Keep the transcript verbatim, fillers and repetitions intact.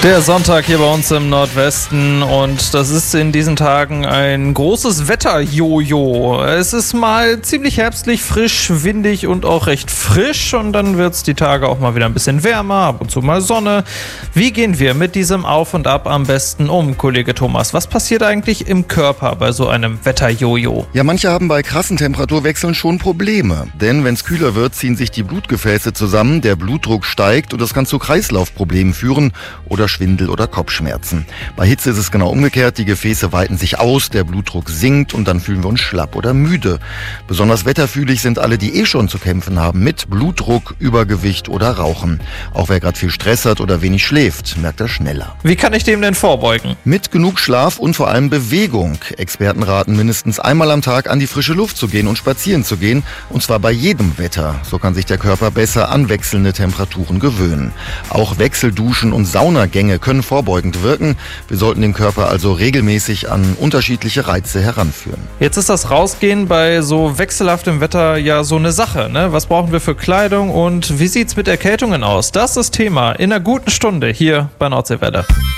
Der Sonntag hier bei uns im Nordwesten und das ist in diesen Tagen ein großes Wetter-Jojo. Es ist mal ziemlich herbstlich, frisch, windig und auch recht frisch und dann wird es die Tage auch mal wieder ein bisschen wärmer, ab und zu mal Sonne. Wie gehen wir mit diesem Auf und Ab am besten um, Kollege Thomas? Was passiert eigentlich im Körper bei so einem Wetter-Jojo? Ja, manche haben bei krassen Temperaturwechseln schon Probleme. Denn wenn es kühler wird, ziehen sich die Blutgefäße zusammen, der Blutdruck steigt und das kann zu Kreislaufproblemen führen oder Schwindel oder Kopfschmerzen. Bei Hitze ist es genau umgekehrt, die Gefäße weiten sich aus, der Blutdruck sinkt und dann fühlen wir uns schlapp oder müde. Besonders wetterfühlig sind alle, die eh schon zu kämpfen haben mit Blutdruck, Übergewicht oder Rauchen. Auch wer gerade viel Stress hat oder wenig schläft, merkt das schneller. Wie kann ich dem denn vorbeugen? Mit genug Schlaf und vor allem Bewegung. Experten raten, mindestens einmal am Tag an die frische Luft zu gehen und spazieren zu gehen, und zwar bei jedem Wetter. So kann sich der Körper besser an wechselnde Temperaturen gewöhnen. Auch Wechselduschen und Saunagänge können vorbeugend wirken. Wir sollten den Körper also regelmäßig an unterschiedliche Reize heranführen. Jetzt ist das Rausgehen bei so wechselhaftem Wetter ja so eine Sache, ne? Was brauchen wir für Kleidung und wie sieht's mit Erkältungen aus? Das ist das Thema in einer guten Stunde hier bei Nordseewelle.